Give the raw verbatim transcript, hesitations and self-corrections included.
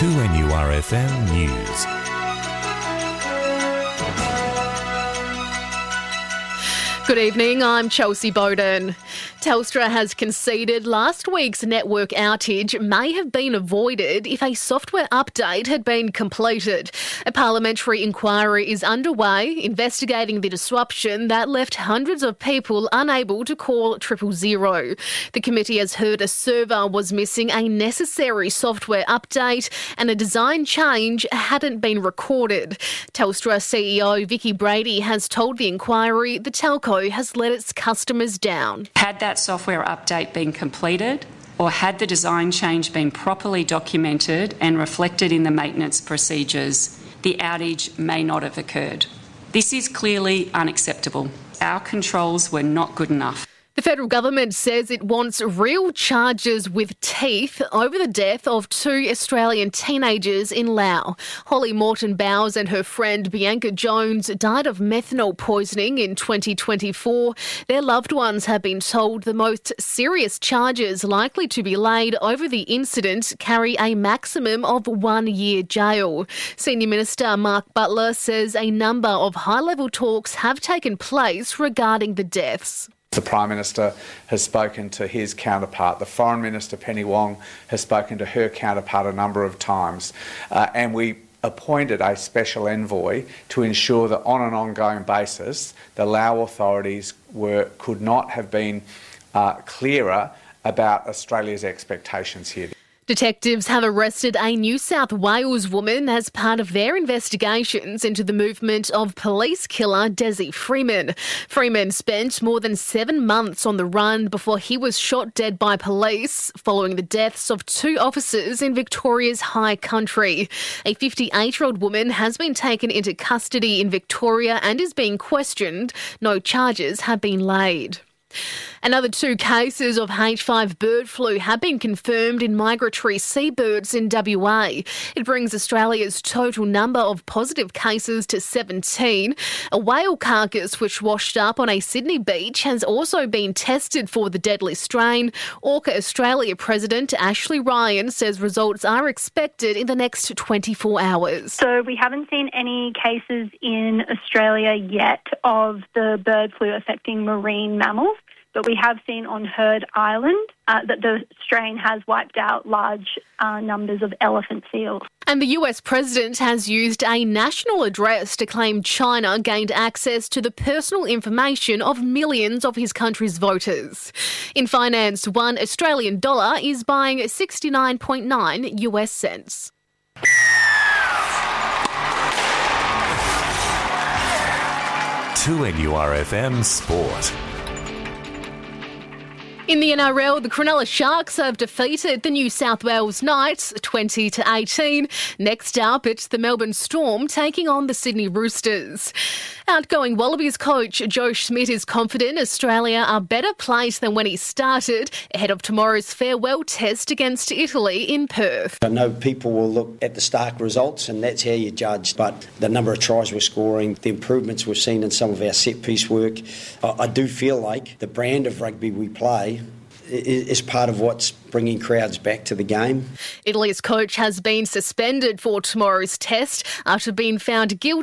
two N U R F M News. Good evening, I'm Chelsea Bowden. Telstra has conceded last week's network outage may have been avoided if a software update had been completed. A parliamentary inquiry is underway investigating the disruption that left hundreds of people unable to call triple zero. The committee has heard a server was missing a necessary software update and a design change hadn't been recorded. Telstra C E O Vicki Brady has told the inquiry the telco has let its customers down. Had that software update been completed, or had the design change been properly documented and reflected in the maintenance procedures, the outage may not have occurred. This is clearly unacceptable. Our controls were not good enough. The federal government says it wants real charges with teeth over the death of two Australian teenagers in Laos. Holly Morton Bowes and her friend Bianca Jones died of methanol poisoning in twenty twenty-four. Their loved ones have been told the most serious charges likely to be laid over the incident carry a maximum of one year jail. Senior Minister Mark Butler says a number of high-level talks have taken place regarding the deaths. The Prime Minister has spoken to his counterpart. The Foreign Minister, Penny Wong, has spoken to her counterpart a number of times. Uh, and we appointed a special envoy to ensure that on an ongoing basis, the Lao authorities were, could not have been uh, clearer about Australia's expectations here. Detectives have arrested a New South Wales woman as part of their investigations into the movement of police killer Desi Freeman. Freeman spent more than seven months on the run before he was shot dead by police following the deaths of two officers in Victoria's High Country. A fifty-eight-year-old woman has been taken into custody in Victoria and is being questioned. No charges have been laid. Another two cases of H five bird flu have been confirmed in migratory seabirds in W A. It brings Australia's total number of positive cases to seventeen. A whale carcass which washed up on a Sydney beach has also been tested for the deadly strain. Orca Australia President Ashley Ryan says results are expected in the next twenty-four hours. So we haven't seen any cases in Australia yet of the bird flu affecting marine mammals. But we have seen on Heard Island uh, that the strain has wiped out large uh, numbers of elephant seals. And the U S president has used a national address to claim China gained access to the personal information of millions of his country's voters. In finance, one Australian dollar is buying sixty-nine point nine U S cents. two N U R F M Sport. In the N R L, the Cronulla Sharks have defeated the New South Wales Knights twenty to eighteen. Next up, it's the Melbourne Storm taking on the Sydney Roosters. Outgoing Wallabies coach Joe Schmidt is confident Australia are better placed than when he started ahead of tomorrow's farewell test against Italy in Perth. I know people will look at the stark results and that's how you judge, but the number of tries we're scoring, the improvements we've seen in some of our set-piece work, I do feel like the brand of rugby we play is part of what's bringing crowds back to the game. Italy's coach has been suspended for tomorrow's test after being found guilty